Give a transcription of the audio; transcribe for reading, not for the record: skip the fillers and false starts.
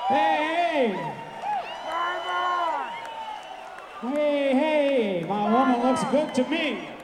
Hey, hey! Hey, hey! My woman looks good to me.